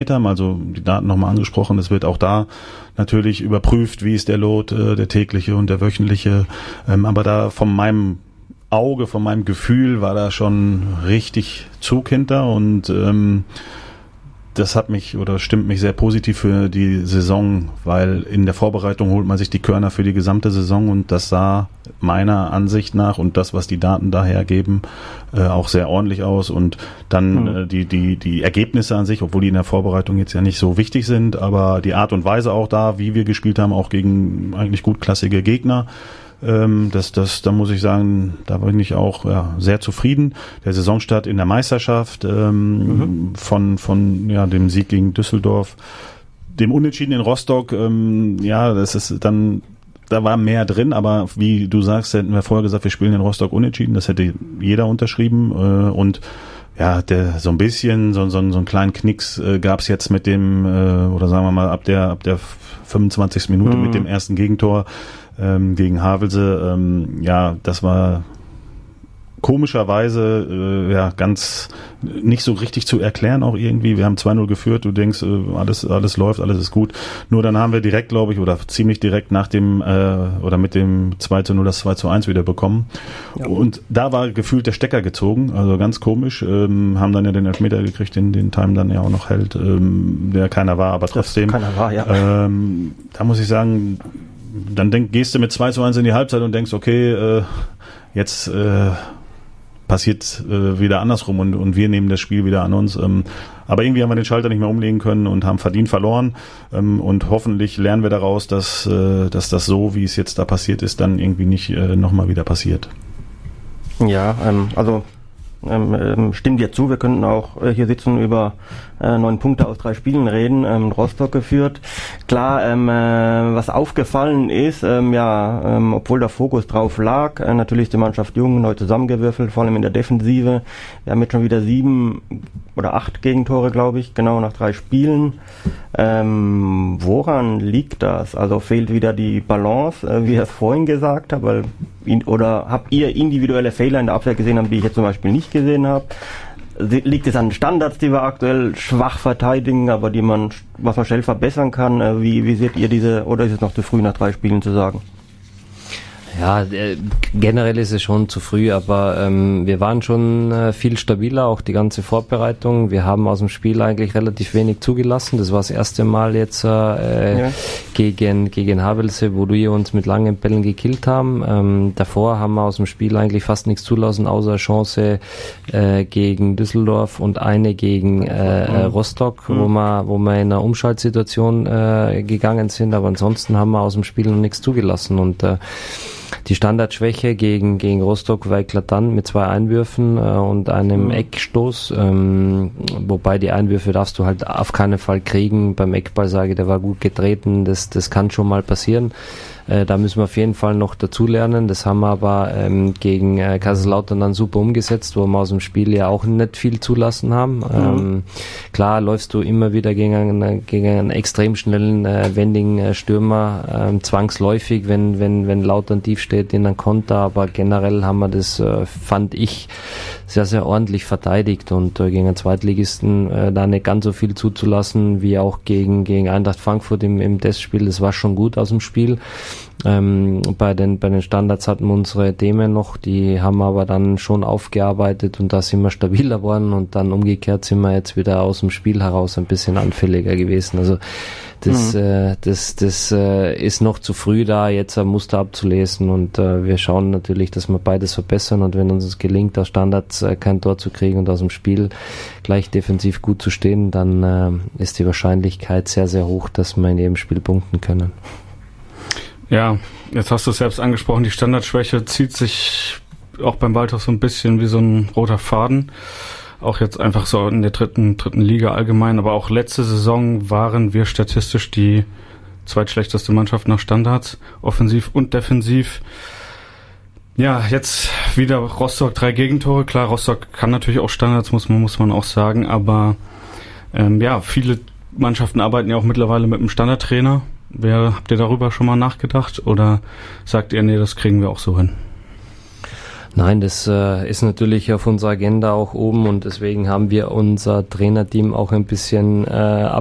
gespielt haben, also die Daten nochmal angesprochen, es wird auch da natürlich überprüft, wie ist der Load, der tägliche und der wöchentliche, aber da von meinem Auge, von meinem Gefühl war da schon richtig Zug hinter und das hat mich oder stimmt mich sehr positiv für die Saison, weil in der Vorbereitung holt man sich die Körner für die gesamte Saison und das sah meiner Ansicht nach und das, was die Daten daher geben, auch sehr ordentlich aus und dann die Ergebnisse an sich, obwohl die in der Vorbereitung jetzt ja nicht so wichtig sind, aber die Art und Weise auch da, wie wir gespielt haben, auch gegen eigentlich gutklassige Gegner. Da muss ich sagen, da bin ich auch sehr zufrieden. Der Saisonstart in der Meisterschaft von dem Sieg gegen Düsseldorf, dem Unentschieden in Rostock, das ist dann, da war mehr drin, aber wie du sagst, hätten wir vorher gesagt, wir spielen in Rostock unentschieden, das hätte jeder unterschrieben und ja, so ein bisschen, so einen kleinen Knicks gab's jetzt mit dem, oder sagen wir mal ab der 25. Minute mit dem ersten Gegentor gegen Havelse. Das war komischerweise ganz nicht so richtig zu erklären auch irgendwie. Wir haben 2-0 geführt, du denkst, alles läuft, alles ist gut. Nur dann haben wir direkt, glaube ich, oder ziemlich direkt nach dem oder mit dem 2-0 das 2-1 wieder bekommen. Ja. Und da war gefühlt der Stecker gezogen, also ganz komisch. Haben dann ja den Elfmeter gekriegt, den Time dann ja auch noch hält, der keiner war, aber trotzdem. Keiner war, ja. Da muss ich sagen, dann gehst du mit 2-1 in die Halbzeit und denkst, okay, jetzt passiert wieder andersrum und wir nehmen das Spiel wieder an uns. Aber irgendwie haben wir den Schalter nicht mehr umlegen können und haben verdient verloren. Und hoffentlich lernen wir daraus, dass das so, wie es jetzt da passiert ist, dann irgendwie nicht nochmal wieder passiert. Ja, stimmt dir zu, wir könnten auch hier sitzen über 9 Punkte aus 3 Spielen reden, Rostock geführt. Klar, was aufgefallen ist, obwohl der Fokus drauf lag, natürlich ist die Mannschaft jung, neu zusammengewürfelt, vor allem in der Defensive. Wir haben jetzt schon wieder 7 oder 8 Gegentore, glaube ich, genau nach 3 Spielen. Woran liegt das? Also fehlt wieder die Balance, wie ich es vorhin gesagt habe, oder habt ihr individuelle Fehler in der Abwehr gesehen, die ich jetzt zum Beispiel nicht gesehen habe? Liegt es an Standards, die wir aktuell schwach verteidigen, aber was man schnell verbessern kann? Wie seht ihr diese, oder ist es noch zu früh nach 3 Spielen zu sagen? Ja, generell ist es schon zu früh, aber wir waren schon viel stabiler, auch die ganze Vorbereitung. Wir haben aus dem Spiel eigentlich relativ wenig zugelassen. Das war das erste Mal jetzt gegen Havelse, wo wir uns mit langen Bällen gekillt haben. Davor haben wir aus dem Spiel eigentlich fast nichts zulassen, außer Chance gegen Düsseldorf und eine gegen Rostock, wo wir in einer Umschaltsituation gegangen sind. Aber ansonsten haben wir aus dem Spiel noch nichts zugelassen und die Standardschwäche gegen Rostock war eklatant mit 2 Einwürfen und einem Eckstoß, wobei die Einwürfe darfst du halt auf keinen Fall kriegen. Beim Eckball sage ich, der war gut getreten, das kann schon mal passieren. Da müssen wir auf jeden Fall noch dazulernen. Das haben wir aber gegen Kaiserslautern dann super umgesetzt, wo wir aus dem Spiel ja auch nicht viel zulassen haben. Klar läufst du immer wieder gegen einen extrem schnellen, wendigen Stürmer, zwangsläufig, wenn Lautern tief steht in einem Konter, aber generell haben wir das, fand ich, sehr, sehr ordentlich verteidigt und gegen einen Zweitligisten da nicht ganz so viel zuzulassen, wie auch gegen Eintracht Frankfurt im Testspiel. Das war schon gut aus dem Spiel. Bei den Standards hatten wir unsere Themen noch, die haben wir aber dann schon aufgearbeitet und da sind wir stabiler geworden und dann umgekehrt sind wir jetzt wieder aus dem Spiel heraus ein bisschen anfälliger gewesen. Also das ist noch zu früh da, jetzt ein Muster abzulesen und wir schauen natürlich, dass wir beides verbessern und wenn uns es gelingt, aus Standards kein Tor zu kriegen und aus dem Spiel gleich defensiv gut zu stehen, dann ist die Wahrscheinlichkeit sehr, sehr hoch, dass wir in jedem Spiel punkten können. Ja, jetzt hast du es selbst angesprochen, die Standardschwäche zieht sich auch beim Waldhof so ein bisschen wie so ein roter Faden. Auch jetzt einfach so in der dritten Liga allgemein, aber auch letzte Saison waren wir statistisch die zweitschlechteste Mannschaft nach Standards, offensiv und defensiv. Ja, jetzt wieder Rostock 3 Gegentore. Klar, Rostock kann natürlich auch Standards, muss man auch sagen, aber viele Mannschaften arbeiten ja auch mittlerweile mit einem Standardtrainer. Habt ihr darüber schon mal nachgedacht oder sagt ihr, nee, das kriegen wir auch so hin? Nein, das ist natürlich auf unserer Agenda auch oben und deswegen haben wir unser Trainerteam auch ein bisschen